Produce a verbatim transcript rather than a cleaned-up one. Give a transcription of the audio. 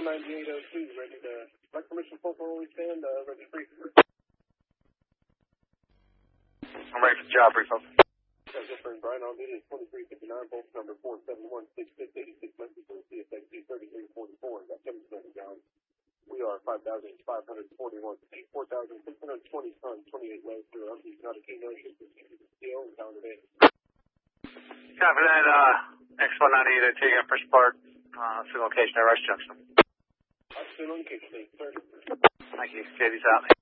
ninety-eight oh two, ready to, like permission full forward stand, uh, ready to free. I'm ready for the job, brief up. That's it for Brian, I'll need it twenty-three fifty-nine, bolt number four seven one six six eighty-six, Mexico, C S X D thirty-three forty-four, got seven seven gallons. We are five thousand five hundred forty-one feet, four thousand six hundred twenty tons, twenty-eight loads through empty, not a key, no ship, steel, and calendar day. Copy that, uh, X one ninety-eight oh two, you got first part, uh, single location at Rush Junction. I'm still on location, sir. Thank you, Katie's out.